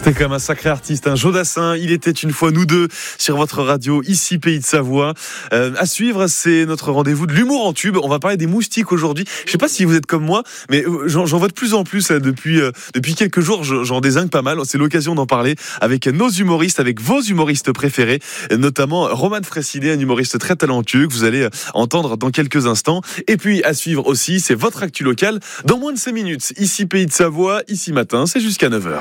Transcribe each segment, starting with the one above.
C'était quand même un sacré artiste, hein. Jodassin, il était une fois nous deux sur votre radio, ici Pays de Savoie. À suivre, c'est notre rendez-vous de l'humour en tube. On va parler des moustiques aujourd'hui. Je sais pas si vous êtes comme moi, mais j'en vois de plus en plus depuis quelques jours. J'en dézingue pas mal. C'est l'occasion d'en parler avec nos humoristes, avec vos humoristes préférés, notamment Roman Frécinet, un humoriste très talentueux que vous allez entendre dans quelques instants. Et puis à suivre aussi, c'est votre actu locale dans moins de 5 minutes. Ici Pays de Savoie, ici matin, c'est jusqu'à 9h.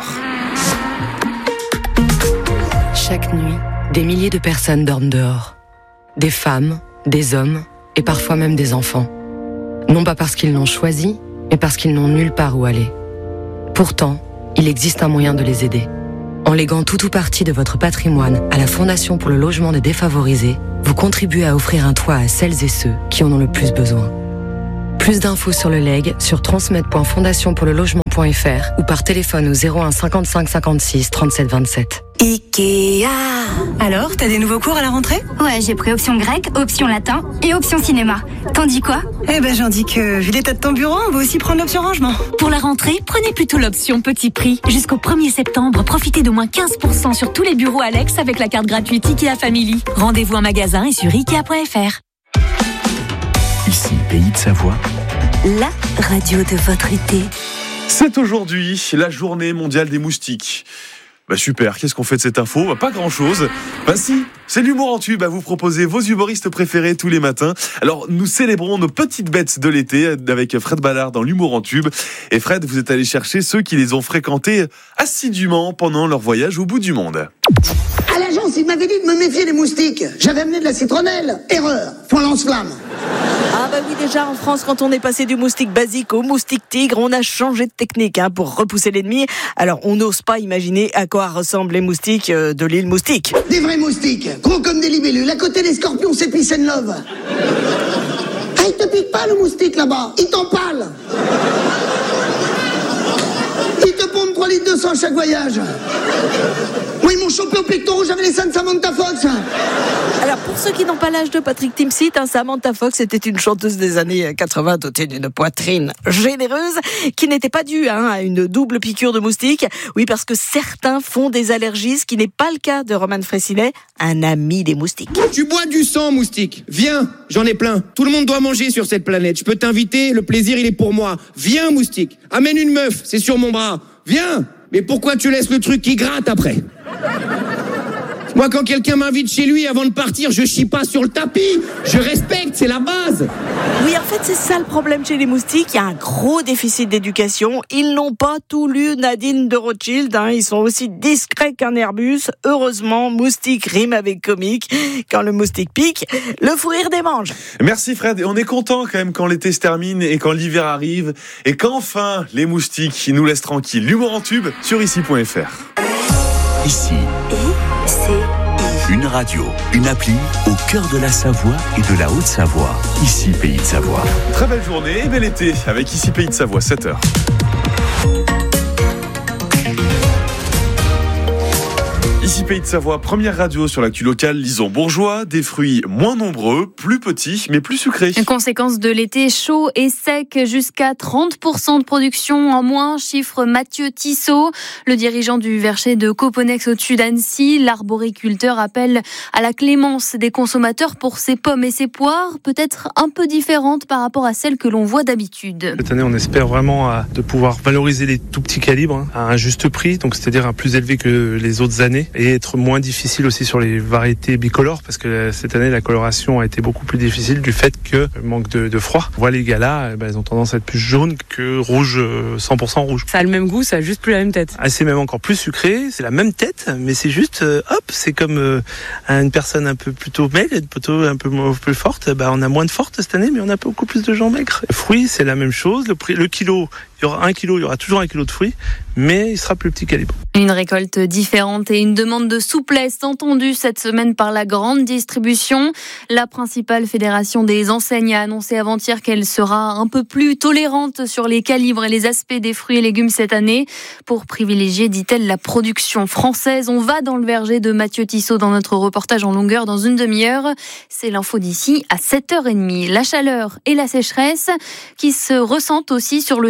Chaque nuit, des milliers de personnes dorment dehors. Des femmes, des hommes et parfois même des enfants. Non pas parce qu'ils l'ont choisi, mais parce qu'ils n'ont nulle part où aller. Pourtant, il existe un moyen de les aider. En léguant tout ou partie de votre patrimoine à la Fondation pour le logement des défavorisés, vous contribuez à offrir un toit à celles et ceux qui en ont le plus besoin. Plus d'infos sur le leg sur transmettre.fondationpourlelogement.fr ou par téléphone au 01 55 56 37 27. Ikea. Alors, t'as des nouveaux cours à la rentrée ? Ouais, j'ai pris option grec, option latin et option cinéma. T'en dis quoi ? Eh ben, j'en dis que, vu l'état de ton bureau, on va aussi prendre l'option rangement. Pour la rentrée, prenez plutôt l'option petit prix. Jusqu'au 1er septembre, profitez d'au moins 15% sur tous les bureaux Alex avec la carte gratuite Ikea Family. Rendez-vous en magasin et sur Ikea.fr. Ici, Pays de Savoie, La radio de votre été. C'est aujourd'hui la journée mondiale des moustiques. Super, qu'est-ce qu'on fait de cette info ? Pas grand-chose. Si, c'est l'humour en tube à vous proposer vos humoristes préférés tous les matins. Alors, nous célébrons nos petites bêtes de l'été avec Fred Ballard dans l'humour en tube. Et Fred, vous êtes allé chercher ceux qui les ont fréquentés assidûment pendant leur voyage au bout du monde. À l'agence, il m'avait dit de me méfier des moustiques. J'avais amené de la citronnelle. Erreur. Point lance-flamme. Ah bah oui, déjà en France, quand on est passé du moustique basique au moustique tigre, on a changé de technique pour repousser l'ennemi. Alors on n'ose pas imaginer à quoi ressemblent les moustiques de l'île Moustique. Des vrais moustiques, gros comme des libellules. À côté des scorpions, c'est peace and love. Ah, il te pique pas le moustique là-bas, il t'empale. Il te pompe 3 litres de sang chaque voyage. Moi, ils m'ont chopé au pectoral rouge, j'avais les seins de Samantha Fox. Alors, pour ceux qui n'ont pas l'âge de Patrick Timsit, Samantha Fox était une chanteuse des années 80 dotée d'une poitrine généreuse qui n'était pas due à une double piqûre de moustique. Oui, parce que certains font des allergies, ce qui n'est pas le cas de Roman Frécinet, un ami des moustiques. Tu bois du sang, moustique. Viens, j'en ai plein. Tout le monde doit manger sur cette planète. Je peux t'inviter, le plaisir, il est pour moi. Viens, moustique. Amène une meuf, c'est sur mon bras. Viens. Mais pourquoi tu laisses le truc qui gratte après ? Moi, quand quelqu'un m'invite chez lui, avant de partir, je chie pas sur le tapis. Je respecte, c'est la base. Oui, en fait, c'est ça le problème chez les moustiques. Il y a un gros déficit d'éducation. Ils n'ont pas tout lu Nadine de Rothschild. Ils sont aussi discrets qu'un Airbus. Heureusement, moustique rime avec comique. Quand le moustique pique, le fou rire démange. Merci Fred. Et on est content quand même quand l'été se termine et quand l'hiver arrive et qu'enfin les moustiques nous laissent tranquilles. L'humour en tube sur ici.fr. ici, une radio, une appli au cœur de la Savoie et de la Haute-Savoie. Ici, Pays de Savoie. Très belle journée et bel été avec Ici Pays de Savoie, 7h. Ici Pays de Savoie, première radio sur l'actu locale, Lison-Bourgeois, des fruits moins nombreux, plus petits, mais plus sucrés. Conséquence de l'été chaud et sec, jusqu'à 30% de production en moins, chiffre Mathieu Tissot, le dirigeant du verger de Coponex au-dessus d'Annecy. L'arboriculteur appelle à la clémence des consommateurs pour ses pommes et ses poires, peut-être un peu différentes par rapport à celles que l'on voit d'habitude. Cette année, on espère vraiment de pouvoir valoriser les tout petits calibres à un juste prix, donc c'est-à-dire un plus élevé que les autres années. Et être moins difficile aussi sur les variétés bicolores parce que cette année la coloration a été beaucoup plus difficile du fait que manque de froid. On voit les galas, elles ont tendance à être plus jaunes que rouge, 100% rouge. Ça a le même goût, ça a juste plus la même tête. C'est même encore plus sucré, c'est la même tête, mais c'est juste, c'est comme une personne un peu plutôt maigre, plutôt un peu plus forte. On a moins de forte cette année, mais on a beaucoup plus de gens maigres. Les fruits, c'est la même chose. Le kilo, il y aura 1 kilo, il y aura toujours 1 kilo de fruits, mais il sera plus petit calibre. Une récolte différente et une demande de souplesse entendue cette semaine par la grande distribution. La principale fédération des enseignes a annoncé avant-hier qu'elle sera un peu plus tolérante sur les calibres et les aspects des fruits et légumes cette année pour privilégier, dit-elle, la production française. On va dans le verger de Mathieu Tissot dans notre reportage en longueur dans une demi-heure. C'est l'info d'ici à 7h30. La chaleur et la sécheresse qui se ressentent aussi sur le niveau de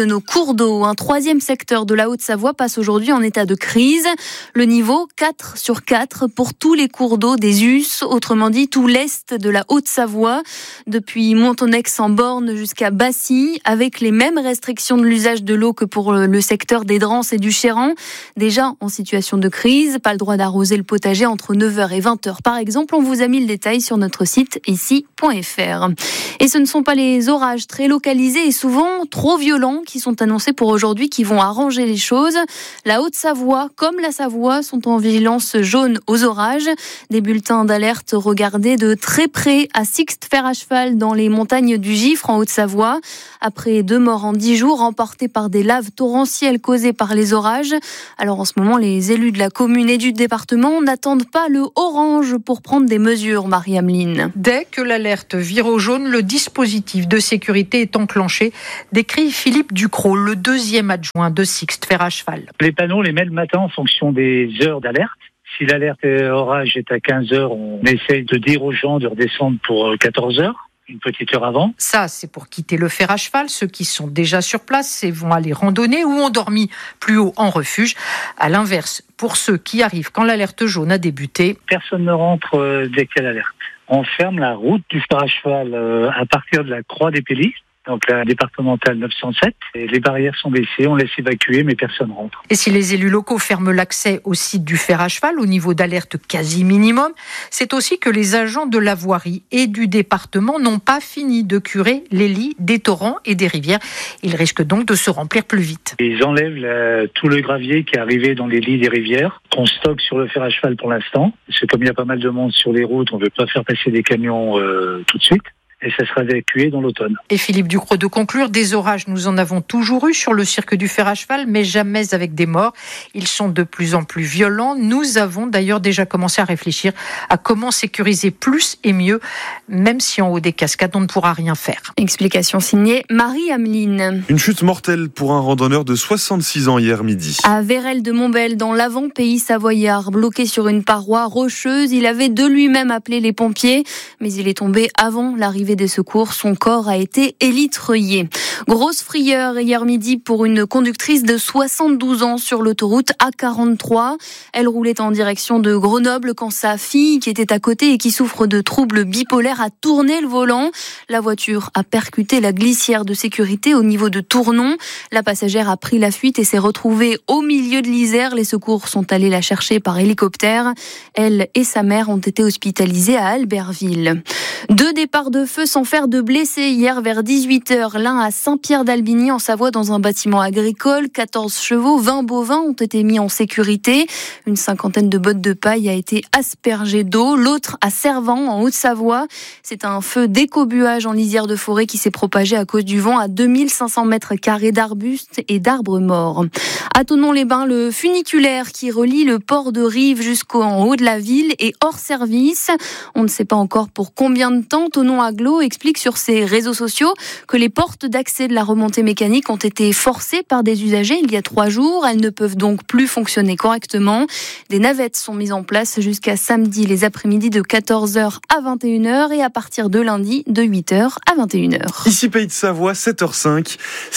de nos cours d'eau. Un troisième secteur de la Haute-Savoie passe aujourd'hui en état de crise. Le niveau 4 sur 4 pour tous les cours d'eau des US, autrement dit tout l'est de la Haute-Savoie, depuis Montonex en Borne jusqu'à Bassy, avec les mêmes restrictions de l'usage de l'eau que pour le secteur des Drances et du Chéran. Déjà en situation de crise, pas le droit d'arroser le potager entre 9h et 20h par exemple. On vous a mis le détail sur notre site ici.fr. Et ce ne sont pas les orages très localisés et souvent trop violents qui sont annoncés pour aujourd'hui qui vont arranger les choses. La Haute-Savoie comme la Savoie sont en vigilance jaune aux orages. Des bulletins d'alerte regardés de très près à Sixte-Fer à cheval dans les montagnes du Gifre en Haute-Savoie. Après 2 morts en 10 jours emportés par des laves torrentielles causées par les orages. Alors en ce moment, les élus de la commune et du département n'attendent pas le orange pour prendre des mesures, Marie-Ameline. Dès que l'alerte vire au jaune, le dispositif de sécurité est enclenché, décrit Philippe Ducrot, le 2e adjoint de Sixte-Fer à cheval. Les panneaux, on les met le matin en fonction des heures d'alerte. Si l'alerte orage est à 15h, on essaye de dire aux gens de redescendre pour 14h. Une petite heure avant. Ça, c'est pour quitter le fer à cheval. Ceux qui sont déjà sur place vont aller randonner ou ont dormi plus haut en refuge. À l'inverse, pour ceux qui arrivent quand l'alerte jaune a débuté. Personne ne rentre dès qu'il y a l'alerte. On ferme la route du fer à cheval à partir de la Croix des Pélis. Donc la départementale 907. Et les barrières sont baissées, on laisse évacuer, mais personne rentre. Et si les élus locaux ferment l'accès au site du fer à cheval au niveau d'alerte quasi minimum, c'est aussi que les agents de la voirie et du département n'ont pas fini de curer les lits des torrents et des rivières. Ils risquent donc de se remplir plus vite. Ils enlèvent tout le gravier qui est arrivé dans les lits des rivières, qu'on stocke sur le fer à cheval pour l'instant. Parce que comme il y a pas mal de monde sur les routes, on ne veut pas faire passer des camions tout de suite. Et ça sera évacué dans l'automne. Et Philippe Ducrot de conclure, des orages, nous en avons toujours eu sur le cirque du fer à cheval, mais jamais avec des morts. Ils sont de plus en plus violents. Nous avons d'ailleurs déjà commencé à réfléchir à comment sécuriser plus et mieux, même si en haut des cascades, on ne pourra rien faire. Explication signée Marie-Ameline. Une chute mortelle pour un randonneur de 66 ans hier midi. À Vérel de Montbel, dans l'avant-pays savoyard, bloqué sur une paroi rocheuse, il avait de lui-même appelé les pompiers, mais il est tombé avant l'arrivée des secours. Son corps a été élitreillé. Grosse frayeur hier midi pour une conductrice de 72 ans sur l'autoroute A43. Elle roulait en direction de Grenoble quand sa fille, qui était à côté et qui souffre de troubles bipolaires, a tourné le volant. La voiture a percuté la glissière de sécurité au niveau de Tournon. La passagère a pris la fuite et s'est retrouvée au milieu de l'Isère. Les secours sont allés la chercher par hélicoptère. Elle et sa mère ont été hospitalisées à Albertville. 2 départs de feu sans faire de blessés hier vers 18h. L'un à Saint-Pierre-d'Albigny en Savoie dans un bâtiment agricole. 14 chevaux, 20 bovins ont été mis en sécurité. Une 50aine de bottes de paille a été aspergée d'eau. L'autre à Servan en Haute-Savoie. C'est un feu d'écobuage en lisière de forêt qui s'est propagé à cause du vent à 2500 mètres carrés d'arbustes et d'arbres morts. À Thonon-les-Bains, le funiculaire qui relie le port de Rive jusqu'en haut de la ville est hors service. On ne sait pas encore pour combien de temps. Thonon Aglo explique sur ses réseaux sociaux que les portes d'accès de la remontée mécanique ont été forcées par des usagers il y a 3 jours. Elles ne peuvent donc plus fonctionner correctement. Des navettes sont mises en place jusqu'à samedi les après-midi de 14h à 21h et à partir de lundi de 8h à 21h. Ici Pays de Savoie, 7h05,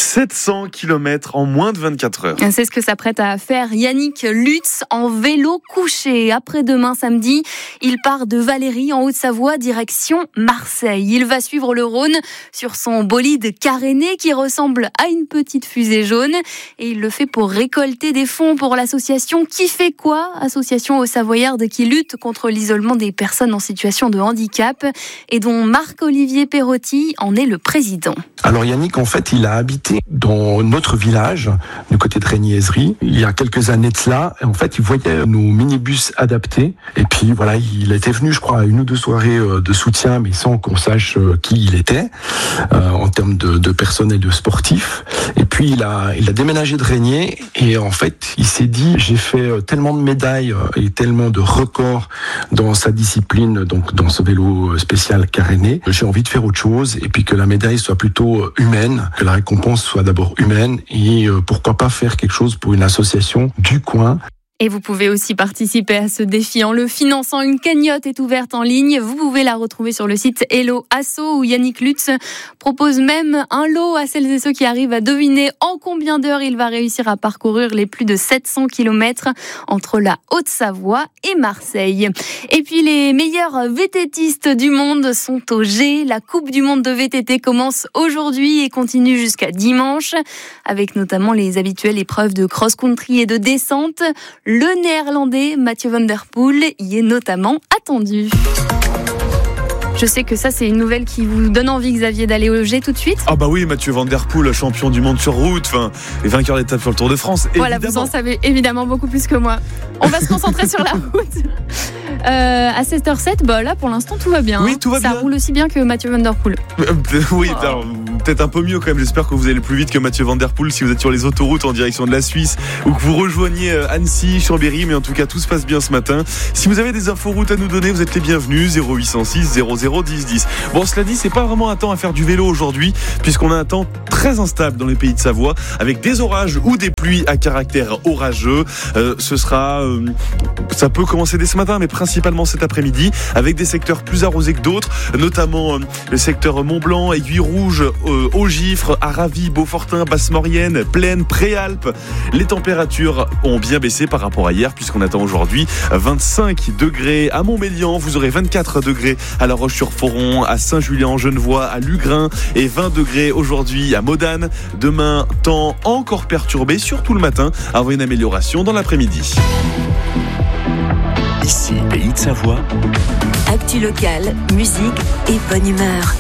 700 km en moins de 24 heures. C'est ce que s'apprête à faire Yannick Lutz en vélo couché. Après-demain samedi, il part de Valérie en Haute-Savoie direction Marseille. Il va suivre le Rhône sur son bolide caréné qui ressemble à une petite fusée jaune et il le fait pour récolter des fonds pour l'association Qui fait quoi, association haut-savoyarde qui lutte contre l'isolement des personnes en situation de handicap et dont Marc-Olivier Perotti en est le président. Alors Yannick, en fait, il a habité dans notre village, du côté de Régniézerie, il y a quelques années de cela. Et en fait, il voyait nos minibus adaptés. Et puis voilà, il était venu, je crois, à 1 ou 2 soirées de soutien, mais sans qu'on sache qui il était, en termes de personnel de sportifs. Et puis il a déménagé de Régnier. Et en fait, il s'est dit, j'ai fait tellement de médailles et tellement de records dans sa discipline, donc dans ce vélo spécial caréné, j'ai envie de faire autre chose. Et puis que la médaille soit plutôt humaine, que la récompense soit d'abord humaine. Et pourquoi pas faire quelque chose pour une association du coin. Et vous pouvez aussi participer à ce défi en le finançant. Une cagnotte est ouverte en ligne. Vous pouvez la retrouver sur le site Hello Asso où Yannick Lutz propose même un lot à celles et ceux qui arrivent à deviner en combien d'heures il va réussir à parcourir les plus de 700 km entre la Haute-Savoie et Marseille. Et puis les meilleurs VTTistes du monde sont au G. La Coupe du monde de VTT commence aujourd'hui et continue jusqu'à dimanche avec notamment les habituelles épreuves de cross-country et de descente. Le Néerlandais Mathieu van der Poel y est notamment attendu. Je sais que ça, c'est une nouvelle qui vous donne envie, Xavier, d'aller au G tout de suite. Ah bah oui, Mathieu van der Poel, champion du monde sur route, et vainqueur d'étape sur le Tour de France. Voilà, évidemment. Vous en savez évidemment beaucoup plus que moi. On va se concentrer sur la route. À 7h07, là pour l'instant tout va bien. Oui, tout va bien. Ça roule aussi bien que Mathieu van der Poel. Oui, alors, peut-être un peu mieux quand même. J'espère que vous allez plus vite que Mathieu van der Poel si vous êtes sur les autoroutes en direction de la Suisse ou que vous rejoignez Annecy, Chambéry. Mais en tout cas, tout se passe bien ce matin. Si vous avez des infos routes à nous donner, vous êtes les bienvenus. 0806 00 10 10. Bon, cela dit, c'est pas vraiment un temps à faire du vélo aujourd'hui, puisqu'on a un temps très instable dans les pays de Savoie, avec des orages ou des pluies à caractère orageux. Ça peut commencer dès ce matin, mais principalement cet après-midi, avec des secteurs plus arrosés que d'autres, notamment le secteur Mont-Blanc, Aiguille Rouge, Haut-Gifre, Aravis, Beaufortin, Basse-Maurienne, Plaine, Préalpes. Les températures ont bien baissé par rapport à hier, puisqu'on attend aujourd'hui 25 degrés à Montmélian, vous aurez 24 degrés à La Roche-sur-Foron, à Saint-Julien-en-Genevois, à Lugrin, et 20 degrés aujourd'hui à Modane. Demain, temps encore perturbé, surtout le matin, avant une amélioration dans l'après-midi. Ici, Pays de Savoie. Actu locale, musique et bonne humeur.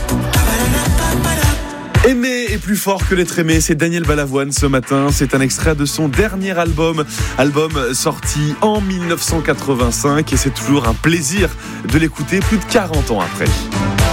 Aimer est plus fort que l'être aimé, c'est Daniel Balavoine ce matin. C'est un extrait de son dernier album sorti en 1985, et c'est toujours un plaisir de l'écouter plus de 40 ans après.